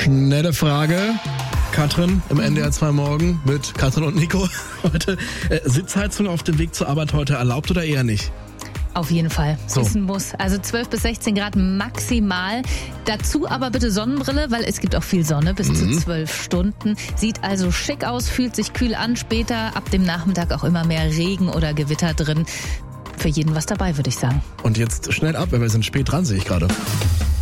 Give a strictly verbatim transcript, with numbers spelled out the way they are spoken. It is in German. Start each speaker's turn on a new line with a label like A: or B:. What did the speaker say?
A: Schnelle Frage. Katrin im N D R zwei Morgen mit Katrin und Nico heute. Äh, Sitzheizung auf dem Weg zur Arbeit heute erlaubt oder eher nicht?
B: Auf jeden Fall.
A: So.
B: Ist ein Muss. Also zwölf bis sechzehn Grad maximal. Dazu aber bitte Sonnenbrille, weil es gibt auch viel Sonne bis mhm. zu zwölf Stunden. Sieht also schick aus, fühlt sich kühl an. Später ab dem Nachmittag auch immer mehr Regen oder Gewitter drin. Für jeden was dabei, würde ich sagen.
A: Und jetzt schnell ab, weil wir sind spät dran, sehe ich gerade.